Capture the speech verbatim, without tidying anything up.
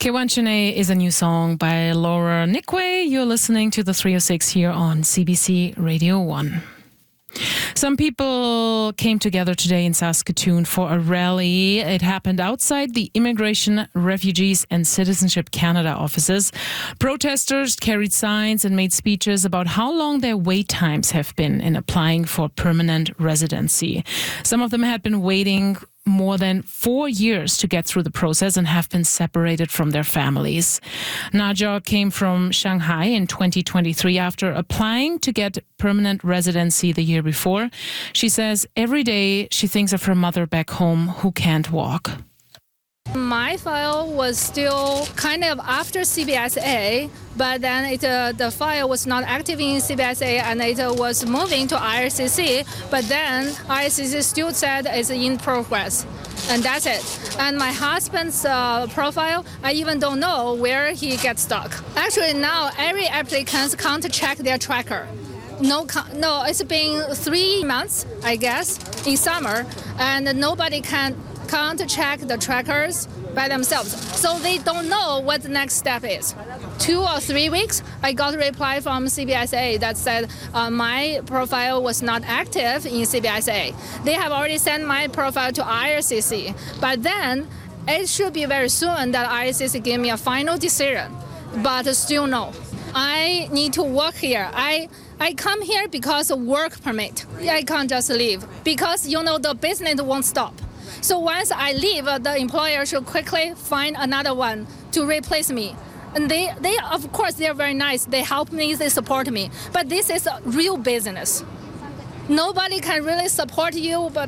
Kewanchene is a new song by Laura Nickway. You're listening to the three oh six here on C B C Radio one. Some people came together today in Saskatoon for a rally. It happened outside the Immigration, Refugees and Citizenship Canada offices. Protesters carried signs and made speeches about how long their wait times have been in applying for permanent residency. Some of them had been waiting more than four years to get through the process and have been separated from their families. Naja came from Shanghai in twenty twenty-three after applying to get permanent residency the year before. She says every day she thinks of her mother back home who can't walk. My file was still kind of after C B S A, but then it, uh, the file was not active in C B S A and it uh, was moving to I R C C, but then I R C C still said it's in progress. And that's it. And my husband's uh, profile, I even don't know where he gets stuck. Actually, now every applicant can't check their tracker. No, no, it's been three months, I guess, in summer, and nobody can can't check the trackers by themselves. So they don't know what the next step is. Two or three weeks, I got a reply from C B S A that said uh, my profile was not active in C B S A. They have already sent my profile to I R C C, but then it should be very soon that I R C C give me a final decision, but still no. I need to work here. I I come here because of work permit. I can't just leave because, you know, the business won't stop. So once I leave, the employer should quickly find another one to replace me. And they, they of course, they're very nice. They help me, they support me. But this is a real business. Nobody can really support you but